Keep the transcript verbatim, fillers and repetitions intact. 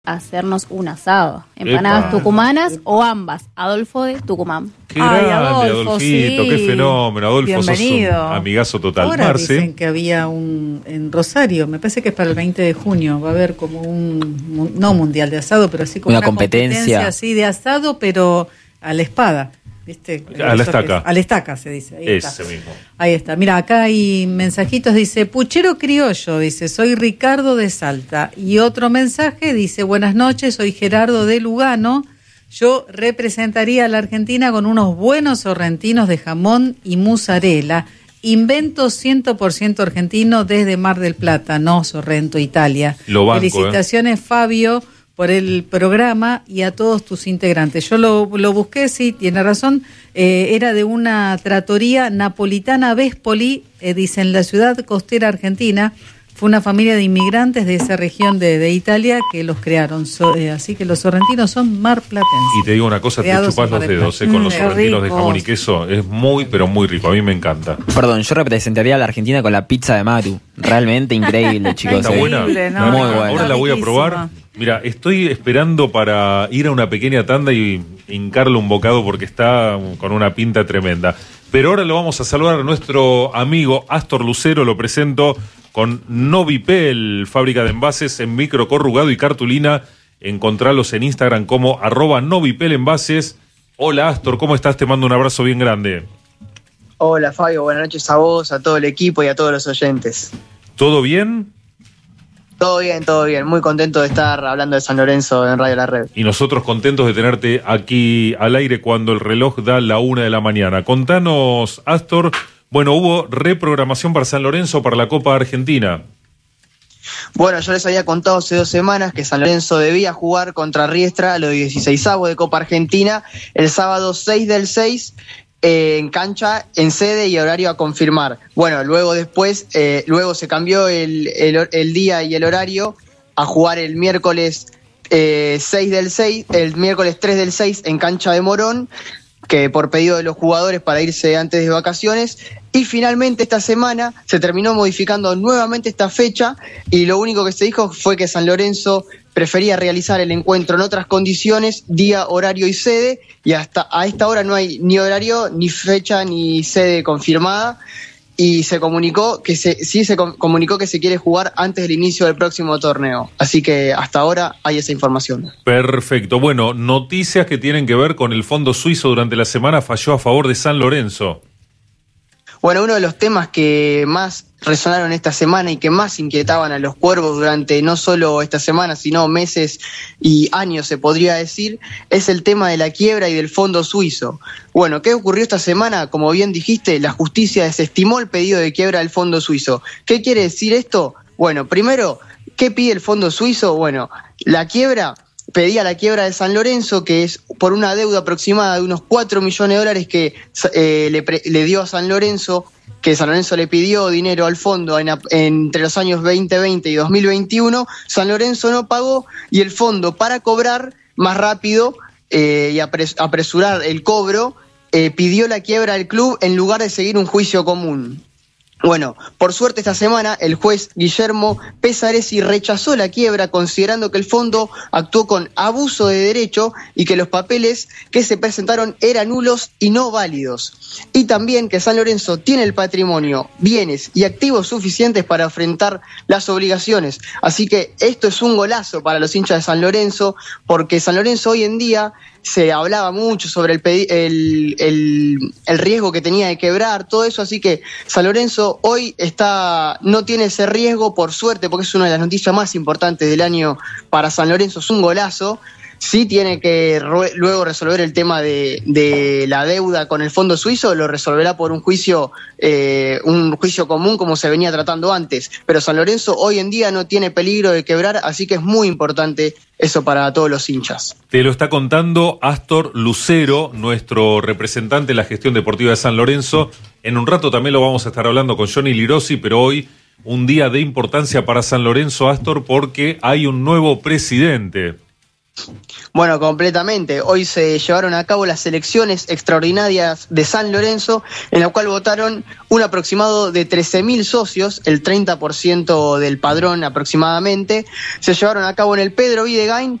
hacernos un asado. Empanadas Epa. tucumanas Epa. o ambas. Adolfo de Tucumán. Qué Ay, grande, Adolfo, Adolfito, sí. Qué fenómeno. Adolfo, bienvenido. Sos un amigazo total. Ahora Marce. Dicen que había un en Rosario, me parece que es para el veinte de junio, va a haber como un, no mundial de asado, pero así como una, una competencia. competencia así de asado, pero a la espada. ¿Viste? A la estaca. A la estaca se dice. Ahí Ese está. mismo. Ahí está. Mira, acá hay mensajitos, dice, puchero criollo, dice, soy Ricardo de Salta. Y otro mensaje dice, buenas noches, soy Gerardo de Lugano. Yo representaría a la Argentina con unos buenos sorrentinos de jamón y mozzarella. Invento cien por ciento argentino desde Mar del Plata, no Sorrento, Italia. Lo banco, Felicitaciones, eh. Fabio, por el programa y a todos tus integrantes. Yo lo, lo busqué, sí, tiene razón, eh, era de una tratoría napolitana Vespoli, eh, dice, en la ciudad costera argentina. Fue una familia de inmigrantes de esa región de, de Italia que los crearon. So, eh, así que los sorrentinos son marplatenses. Y te digo una cosa, te chupás los dedos eh, con mm, los sorrentinos ricos. de jamón y queso. Es muy, pero muy rico. A mí me encanta. Perdón, yo representaría a la Argentina con la pizza de Maru. Realmente increíble, chicos. ¿Está buena? No, muy buena. Ahora la voy a probar. Mira, estoy esperando para ir a una pequeña tanda y hincarle un bocado porque está con una pinta tremenda. Pero ahora lo vamos a saludar a nuestro amigo Astor Lucero. Lo presento con Novipel, fábrica de envases en micro corrugado y cartulina. Encontralos en Instagram como arroba Novipel envases. Hola Astor, ¿cómo estás? Te mando un abrazo bien grande. Hola Fabio, buenas noches a vos, a todo el equipo y a todos los oyentes. ¿Todo bien? Todo bien, todo bien. Muy contento de estar hablando de San Lorenzo en Radio La Red. Y nosotros contentos de tenerte aquí al aire cuando el reloj da la una de la mañana. Contanos, Astor, bueno, hubo reprogramación para San Lorenzo para la Copa Argentina. Bueno, yo les había contado hace dos semanas que San Lorenzo debía jugar contra Riestra a los dieciseisavos de Copa Argentina el sábado seis del seis. Eh, en cancha, en sede y horario a confirmar. Bueno, luego después, eh, luego se cambió el, el, el día y el horario a jugar el miércoles eh, seis del seis, el miércoles tres del seis en cancha de Morón, que por pedido de los jugadores para irse antes de vacaciones. Y finalmente esta semana se terminó modificando nuevamente esta fecha y lo único que se dijo fue que San Lorenzo prefería realizar el encuentro en otras condiciones, día, horario y sede, y hasta a esta hora no hay ni horario, ni fecha, ni sede confirmada, y se comunicó que se, sí se com- comunicó que se quiere jugar antes del inicio del próximo torneo, así que hasta ahora hay esa información. Perfecto, bueno, noticias que tienen que ver con el Fondo Suizo durante la semana falló a favor de San Lorenzo. Bueno, uno de los temas que más resonaron esta semana y que más inquietaban a los cuervos durante no solo esta semana, sino meses y años, se podría decir, es el tema de la quiebra y del fondo suizo. Bueno, ¿qué ocurrió esta semana? Como bien dijiste, la justicia desestimó el pedido de quiebra del fondo suizo. ¿Qué quiere decir esto? Bueno, primero, ¿qué pide el fondo suizo? Bueno, la quiebra... pedía la quiebra de San Lorenzo, que es por una deuda aproximada de unos cuatro millones de dólares que eh, le, pre, le dio a San Lorenzo, que San Lorenzo le pidió dinero al fondo en, en, entre los años veinte veinte y dos mil veintiuno, San Lorenzo no pagó y el fondo, para cobrar más rápido eh, y apres, apresurar el cobro, eh, pidió la quiebra del club en lugar de seguir un juicio común. Bueno, por suerte esta semana el juez Guillermo Pesaresi rechazó la quiebra considerando que el fondo actuó con abuso de derecho y que los papeles que se presentaron eran nulos y no válidos. Y también que San Lorenzo tiene el patrimonio, bienes y activos suficientes para enfrentar las obligaciones. Así que esto es un golazo para los hinchas de San Lorenzo, porque San Lorenzo hoy en día se hablaba mucho sobre el, el, el, el riesgo que tenía de quebrar, todo eso, así que San Lorenzo hoy está no tiene ese riesgo, por suerte, porque es una de las noticias más importantes del año para San Lorenzo, es un golazo. Sí tiene que re- luego resolver el tema de, de la deuda con el fondo suizo, lo resolverá por un juicio eh, un juicio común como se venía tratando antes, pero San Lorenzo hoy en día no tiene peligro de quebrar, así que es muy importante eso para todos los hinchas. Te lo está contando Astor Lucero, nuestro representante en la gestión deportiva de San Lorenzo. En un rato también lo vamos a estar hablando con Johnny Lirosi, pero hoy un día de importancia para San Lorenzo, Astor, porque hay un nuevo presidente. Bueno, completamente. Hoy se llevaron a cabo las elecciones extraordinarias de San Lorenzo, en la cual votaron un aproximado de trece mil socios, el treinta por ciento del padrón aproximadamente. Se llevaron a cabo en el Pedro Videgain,